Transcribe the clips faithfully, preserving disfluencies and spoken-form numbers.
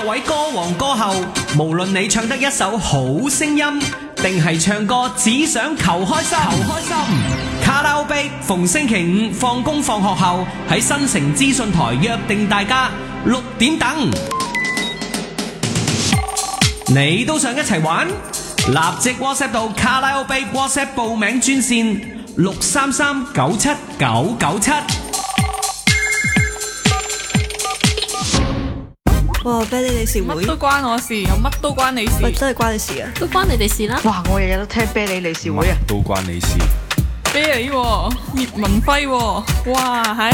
位歌王歌后，無論你唱得一首好聲音，定係唱歌只想求開心，求開心。卡拉 OK 逢星期五放工放學後喺新城資訊台約定大家六點等。你都想一齊玩？立即 WhatsApp 到卡拉 OK WhatsApp 報名專線六三三九七九九七。 哇！啤梨理事會乜都關我事，又乜都關你事， 喂，真係關你事啊！ 都關你哋事啦。 哇！我日日都聽啤梨理事會啊， 都關你事。 啤梨喎，葉文輝喎，哇係！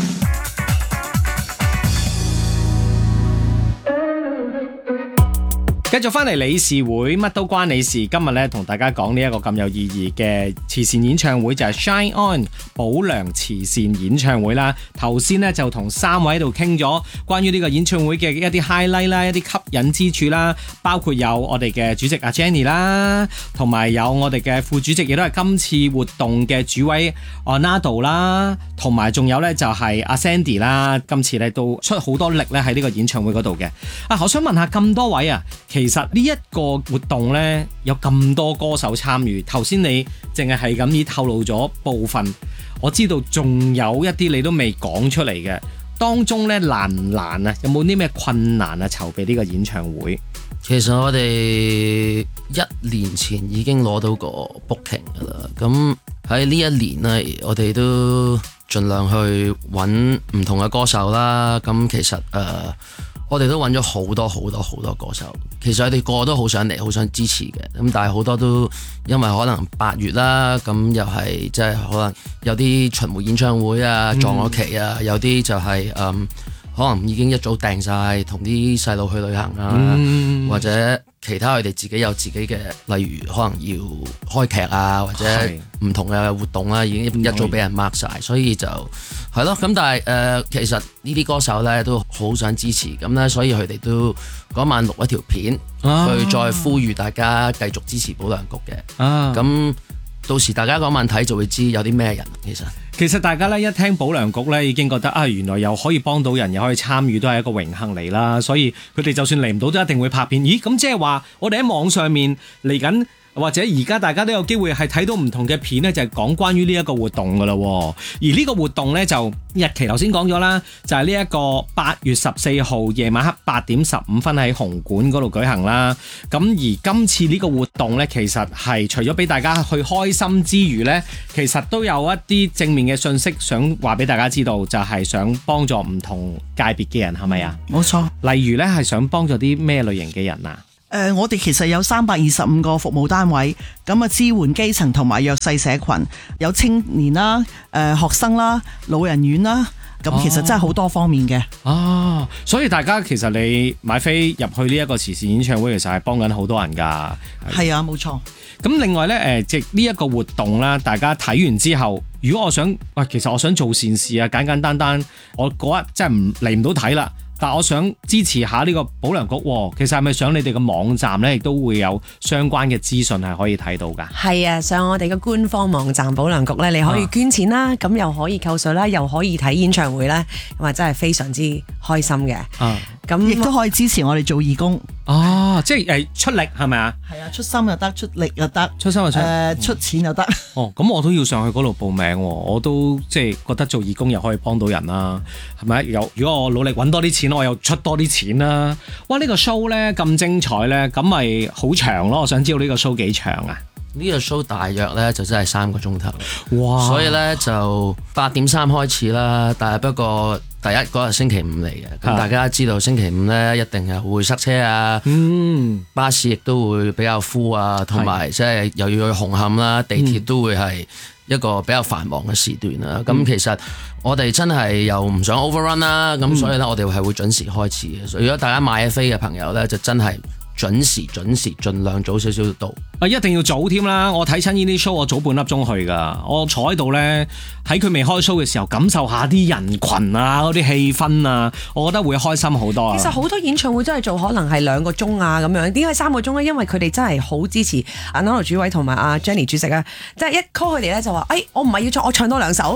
繼續翻嚟理事會，乜都關你事。今日咧同大家講呢一個咁有意義嘅慈善演唱會，就係 Shine On 保良慈善演唱會啦。頭先咧就同三位喺度傾咗關於呢個演唱會嘅一啲 highlight 啦，一啲吸引之處啦，包括有我哋嘅主席阿 Jenny 啦，同埋有我哋嘅副主席，亦都係今次活動嘅主委 Onado 啦，同埋仲有咧就係阿 Sandy 啦。今次咧都出好多力咧喺呢個演唱會嗰度嘅。啊，我想問下咁多位啊，其實呢一個活動呢，有咁多歌手參與，頭先你淨係係咁已透露咗部分，我知道仲有一啲你都未講出嚟嘅，當中呢，難唔難啊？有冇啲咩困難啊？籌備呢個演唱會？ 其實我哋一年前已經攞到個 booking 噶啦，咁喺呢一年呢，我哋都盡量去揾唔同嘅歌手啦。咁其實誒、呃我哋都揾咗好多好多好多歌手，其實我哋個個都好想嚟，好想支持嘅。咁但係好多都因為可能八月啦，咁又係即係可能有啲巡迴演唱會啊撞咗期啊，有啲就係、是、嗯可能已經一早訂晒，同啲細路去旅行啊，嗯、或者其他佢哋自己有自己嘅，例如可能要開劇啊，或者唔同嘅活動啦，已經一早俾人 mark 晒，所以就係咯。咁但係誒、呃，其實呢啲歌手咧都好想支持，咁咧所以佢哋都嗰晚錄一條片，啊、去再呼籲大家繼續支持保良局嘅。咁、啊、到時大家嗰晚睇就會知有啲咩人其實。 其實大家咧一聽保良局咧已經覺得啊，原來又可以幫到人，又可以參與，都係一個榮幸嚟啦。所以佢哋就算嚟唔到都一定會拍片。咦，咁即係話我哋喺網上面嚟緊，或者而家大家都有機會係睇到唔同嘅片咧，就係講關於呢一個活動噶啦。而呢個活動咧就日期頭先講咗啦，就係呢一個八月十四號夜晚黑八點十五分喺紅館嗰度舉行啦。咁而今次呢個活動咧，其實係除咗俾大家去開心之餘咧，其實都有一啲正面嘅信息想話俾大家知道，就係想幫助唔同界別嘅人，係咪啊？ 冇錯。 例如咧係想幫助啲咩類型嘅人啊？ 誒、呃，我哋其實有三百二十五個服務單位，咁啊支援基層同埋弱勢社群，有青年啦、誒、呃、學生啦、老人院啦，咁其實真係好多方面嘅。 哦、啊，所以大家其實你買飛入去呢一個慈善演唱會，其實係幫緊好多人㗎。 係啊，冇錯。 咁另外咧，誒即係呢一個活動啦，大家睇完之後，如果我想，喂，其實我想做善事啊，簡簡單單，我嗰日真係唔嚟唔到睇啦。但我想支持下呢個保良局，其實係咪上你哋嘅網站呢，亦都會有相關嘅資訊係可以睇到㗎？ 係啊，上我哋嘅官方網站保良局呢，你可以捐錢啦，咁、啊、又可以扣稅啦，又可以睇演唱會啦，咁啊真係非常之開心嘅。啊，咁亦都可以支持我哋做義工。 哦，即係誒出力係咪啊？ 係啊，出心又得，出力又得， 出心又出，誒、 呃、出錢又得。 哦，咁我都要上去嗰度報名，我都即係覺得做義工又可以幫到人啦，係咪？有如果我努力揾多啲錢，我又出多啲錢啦。哇！呢個 show 咧咁精彩咧，咁咪好長咯。我想知道呢個 show 幾長啊？ 呢個 show 大約咧就真係三個鐘頭。 哇！ 所以咧就八點三開始啦，但係不過第一嗰日星期五嚟嘅，咁大家知道星期五咧一定係會塞車啊，嗯，巴士亦都會比較 full 啊，同埋即係又要去紅磡啦，地鐵都會係一個比較繁忙嘅時段啦。咁、嗯、其實我哋真係又唔想 overrun 啦，咁、嗯、所以咧我哋係會準時開始嘅。如果大家買咗飛嘅朋友咧，就真係準時準時，盡量早少少到。 啊，一定要早添啦！我睇親呢啲 show，我早半粒鐘去噶。我坐喺度呢，喺佢未開 show 嘅時候，感受下啲人群啊，嗰啲氣氛啊，我覺得會開心好多啊！ 其實好多演唱會真係做可能係兩個鐘啊咁樣，點解三個鐘呢？因為佢哋真係好支持阿 Onado 主委同埋阿 Jenny 主席啊，即係一 call 佢哋咧就話：誒、哎，我唔係要唱，我唱多兩首。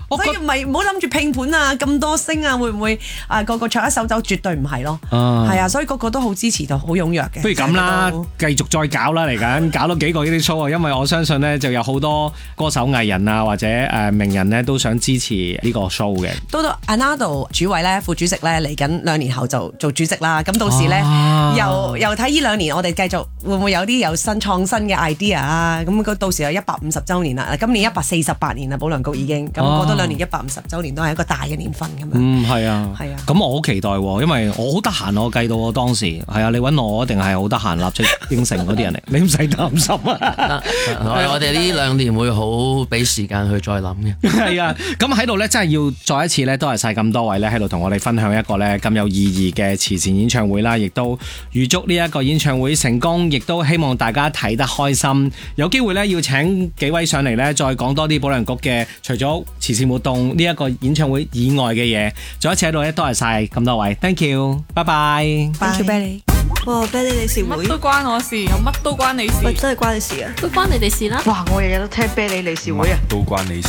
我覺所以唔係唔好諗住拼盤啊，咁多星啊，會唔會啊個個唱一首走？絕對唔係咯，係啊，所以個個都好支持，就好踴躍嘅。 不如咁啦，繼續再搞啦，嚟緊搞多幾個呢啲 show 啊，因為我相信咧就有好多歌手藝人啊或者誒名人咧都想支持呢個 show 嘅。 到到 Anado 主委咧、副主席咧嚟緊兩年後就做主席啦，咁到時咧、啊、又又睇呢兩年我哋繼續會唔會有啲有新創新嘅 idea 啊？咁到時有一百五十週年啦，今年一百四十八年啦，保良局已經咁過多兩年一百五十週年都係一個大嘅年份咁樣。 嗯，係啊， 係啊， 咁我好期待喎，因為我好得閒，我計到我當時係啊，你揾我一定係好得閒，立即應承嗰啲人嚟，你唔使擔心啊。 我哋呢兩年會好俾時間去再諗嘅。 係啊，咁喺度咧，真係要再一次咧，多謝晒咁多位咧喺度同我哋分享一個咧咁有意義嘅慈善演唱會啦，亦都預祝呢一個演唱會成功，亦都希望大家睇得開心。有機會咧要請幾位上嚟咧，再講多啲保良局嘅除咗慈善活動呢一個演唱會以外嘅嘢。再一次喺度咧，多謝晒咁多位 ，thank you，拜拜。 Thank you Billy。 哇，Billy 理事會乜都關我事，有乜都關你事。 喂，真係關你事啊！ 都關你哋事啦。 哇！我日日都聽啤梨理事會啊， 都關你事。